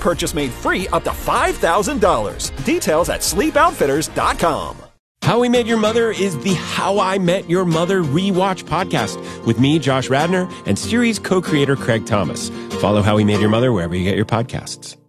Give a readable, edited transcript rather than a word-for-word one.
purchase made free up to $5,000. Details at sleepoutfitters.com. How We Met Your Mother is the How I Met Your Mother rewatch podcast with me, Josh Radnor, and series co-creator Craig Thomas. Follow How We Met Your Mother wherever you get your podcasts.